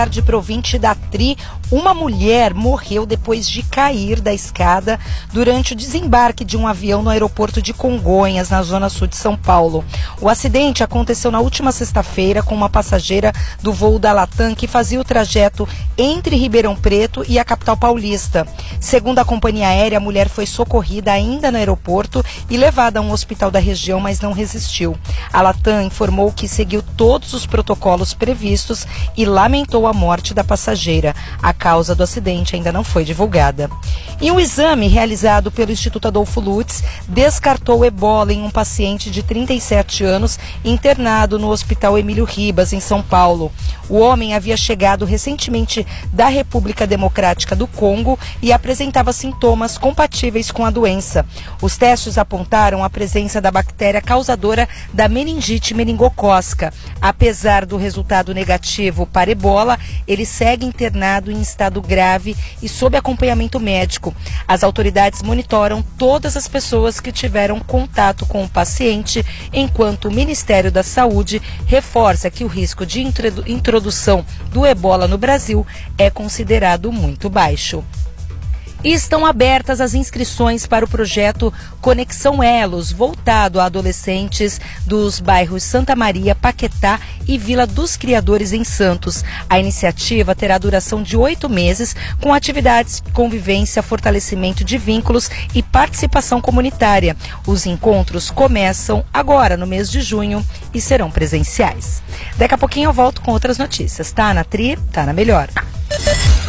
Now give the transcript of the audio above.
De Provinte da Tri, uma mulher morreu depois de cair da escada durante o desembarque de um avião no aeroporto de Congonhas, na zona sul de São Paulo. O acidente aconteceu na última sexta-feira com uma passageira do voo da Latam que fazia o trajeto entre Ribeirão Preto e a capital paulista. Segundo a companhia aérea, a mulher foi socorrida ainda no aeroporto e levada a um hospital da região, mas não resistiu. A Latam informou que seguiu todos os protocolos previstos e lamentou a morte da passageira. A causa do acidente ainda não foi divulgada. E um exame realizado pelo Instituto Adolfo Lutz descartou ebola em um paciente de 37 anos internado no Hospital Emílio Ribas, em São Paulo. O homem havia chegado recentemente da República Democrática do Congo e apresentava sintomas compatíveis com a doença. Os testes apontaram a presença da bactéria causadora da meningite meningocócica. Apesar do resultado negativo para ebola, ele segue internado em estado grave e sob acompanhamento médico. As autoridades monitoram todas as pessoas que tiveram contato com o paciente, enquanto o Ministério da Saúde reforça que o risco de introdução do ebola no Brasil é considerado muito baixo. E estão abertas as inscrições para o projeto Conexão Elos, voltado a adolescentes dos bairros Santa Maria, Paquetá e Vila dos Criadores, em Santos. A iniciativa terá duração de 8 meses, com atividades de convivência, fortalecimento de vínculos e participação comunitária. Os encontros começam agora, no mês de junho, e serão presenciais. Daqui a pouquinho eu volto com outras notícias. Tá na Tri, tá na Melhor.